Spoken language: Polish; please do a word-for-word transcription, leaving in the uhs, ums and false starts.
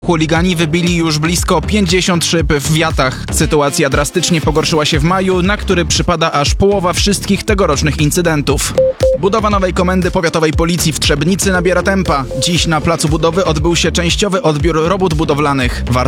Chuligani wybili już blisko pięćdziesiąt szyb w Wiatach. Sytuacja drastycznie pogorszyła się w maju, na który przypada aż połowa wszystkich tegorocznych incydentów. Budowa nowej komendy powiatowej policji w Trzebnicy nabiera tempa. Dziś na placu budowy odbył się częściowy odbiór robót budowlanych.